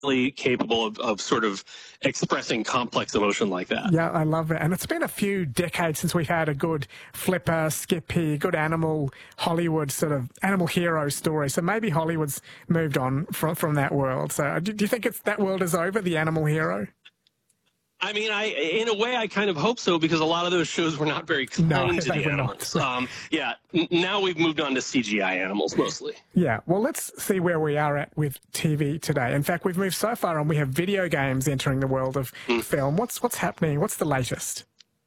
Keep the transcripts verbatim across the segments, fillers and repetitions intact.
capable of, of sort of expressing complex emotion like that. Yeah, I love it. And it's been a few decades since we've had a good Flipper, Skippy, good animal Hollywood sort of animal hero story. So maybe Hollywood's moved on from, from that world. So do, do you think it's that world is over, the animal hero? I mean, I in a way, I kind of hope so, because a lot of those shows were not very kind no, to the animals. Um, yeah, n now we've moved on to C G I animals mostly. Yeah, well, let's see where we are at with T V today. In fact, we've moved so far on. We have video games entering the world of mm. film. What's what's happening? What's the latest?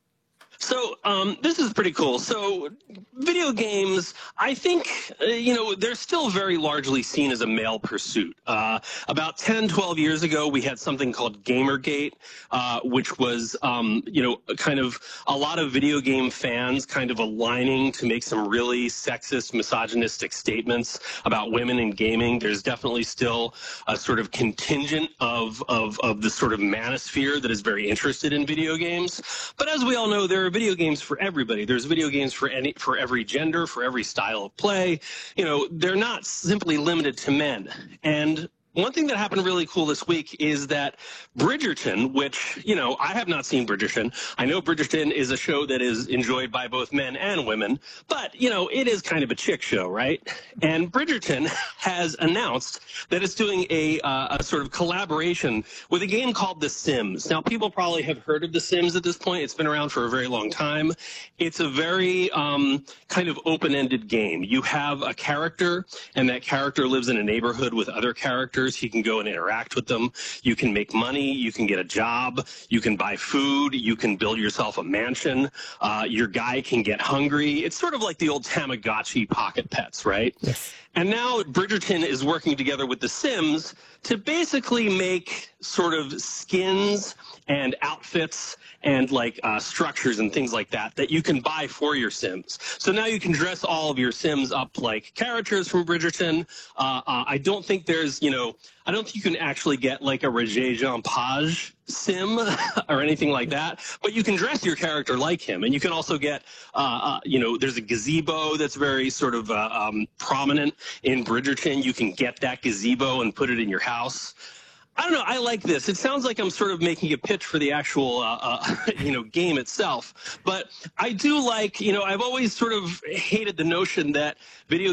So um, this is pretty cool. So video games, I think, uh, you know, they're still very largely seen as a male pursuit. Uh, about ten, twelve years ago, we had something called Gamergate, uh, which was, um, you know, kind of a lot of video game fans kind of aligning to make some really sexist, misogynistic statements about women in gaming. There's definitely still a sort of contingent of, of, of the sort of manosphere that is very interested in video games. But as we all know, there are video games for everybody. There's video games for any for every gender, for every style of play. You know, they're not simply limited to men. And one thing that happened really cool this week is that Bridgerton, which, you know, I have not seen Bridgerton. I know Bridgerton is a show that is enjoyed by both men and women, but, you know, it is kind of a chick show, right? And Bridgerton has announced that it's doing a, uh, a sort of collaboration with a game called The Sims. Now, people probably have heard of The Sims at this point. It's been around for a very long time. It's a very um, kind of open-ended game. You have a character, and that character lives in a neighborhood with other characters. You can go and interact with them. You can make money. You can get a job. You can buy food. You can build yourself a mansion. Uh, your guy can get hungry. It's sort of like the old Tamagotchi pocket pets, right? Yes. And now Bridgerton is working together with The Sims to basically make sort of skins and outfits and like uh, structures and things like that that you can buy for your Sims. So now you can dress all of your Sims up like characters from Bridgerton. Uh, uh, I don't think there's, you know, I don't think you can actually get like a Regé-Jean Page Sim or anything like that, but you can dress your character like him. And you can also get, uh, uh, you know, there's a gazebo that's very sort of uh, um, prominent in Bridgerton. You can get that gazebo and put it in your house. I don't know. I like this. It sounds like I'm sort of making a pitch for the actual, uh, uh, you know, game itself. But I do like, you know, I've always sort of hated the notion that video